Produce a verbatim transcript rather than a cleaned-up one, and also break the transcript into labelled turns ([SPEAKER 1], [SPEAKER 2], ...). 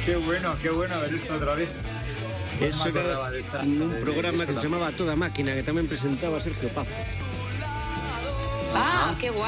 [SPEAKER 1] Qué bueno, qué bueno ver esto otra vez.
[SPEAKER 2] Eso era un programa que se llamaba A Toda Máquina, que también presentaba Sergio Pazos.
[SPEAKER 3] Ah, qué guay.